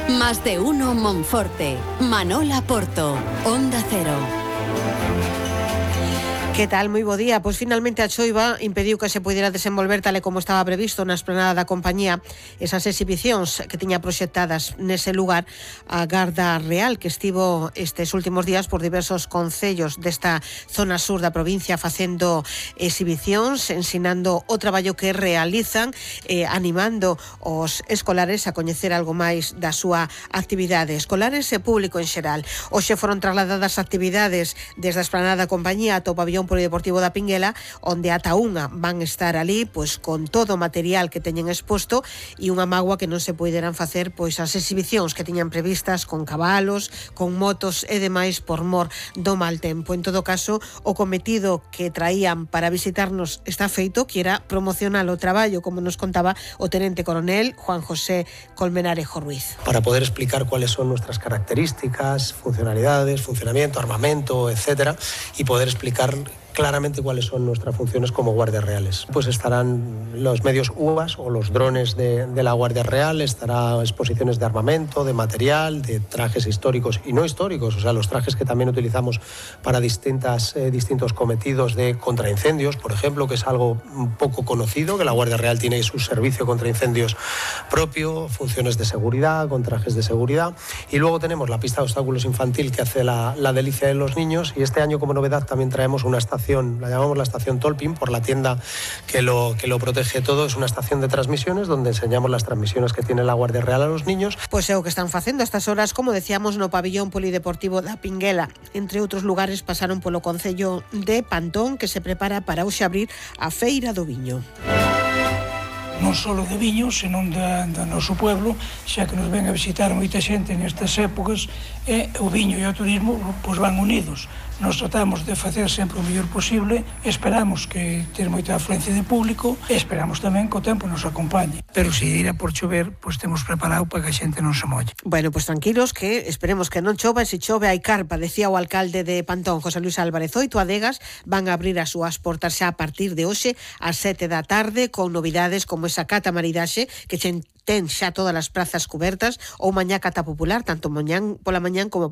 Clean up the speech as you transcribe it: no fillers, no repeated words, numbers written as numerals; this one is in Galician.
Más de uno Monforte. Manola Porto. Onda Cero. Que tal? Moi bo día. Pois finalmente a choiva impediu que se pudiera desenvolver tal e como estaba previsto na esplanada da compañía esas exhibicións que tiña proxectadas nese lugar a Garda Real, que estivo estes últimos días por diversos concellos desta zona sur da provincia facendo exhibicións, ensinando o traballo que realizan, animando os escolares a coñecer algo máis da súa actividade, escolares e público en xeral. Hoxe foron trasladadas actividades desde a esplanada da compañía ata o pabellón polideportivo da Pinguela, onde ata unha van estar ali pois con todo o material que teñen exposto e unha mágoa que non se poideran facer pois as exhibicións que tiñan previstas con cabalos, con motos e demais por mor do mal tempo. En todo caso, o cometido que traían para visitarnos está feito, que era promocionar o traballo, como nos contaba o tenente coronel Juan José Colmenarejo Ruiz. Para poder explicar cuáles son nuestras características, funcionalidades, funcionamiento, armamento, etcétera, y poder explicar claramente cuáles son nuestras funciones como guardias reales. Pues estarán los medios UAS o los drones de la Guardia Real, estará exposiciones de armamento, de material, de trajes históricos y no históricos, o sea, los trajes que también utilizamos para distintos cometidos de contraincendios, por ejemplo, que es algo poco conocido, que la Guardia Real tiene su servicio contra incendios propio, funciones de seguridad, con trajes de seguridad, y luego tenemos la pista de obstáculos infantil que hace la delicia de los niños, y este año como novedad también traemos una estación, la llamamos la estación Tolpin por la tienda que lo protege todo. Es una estación de transmisiones donde enseñamos las transmisiones que tiene la Guardia Real a los niños. Pois é o que están facendo a estas horas, como decíamos, no pabellón polideportivo da Pinguela. Entre outros lugares pasaron polo concello de Pantón, que se prepara para hoxe abrir a Feira do Viño. Non só de viño, senón do noso pueblo, xa que nos ven a visitar moita xente nestas épocas, e o viño e o turismo pois van unidos. Nos tratamos de facer sempre o mellor posible, esperamos que ter moita afluencia de público e esperamos tamén que o tempo nos acompañe. Pero se irá por chover, pois temos preparado para que a xente non se molle. Bueno, pois tranquilos, que esperemos que non chova, e se chove hai carpa, decía o alcalde de Pantón, José Luis Álvarez. 8 adegas van a abrir as súas portas xa a partir de hoxe ás 7 da tarde, con novidades como esa cata maridaxe que ten xa todas as prazas cubertas, ou mañá cata popular, tanto pola mañán como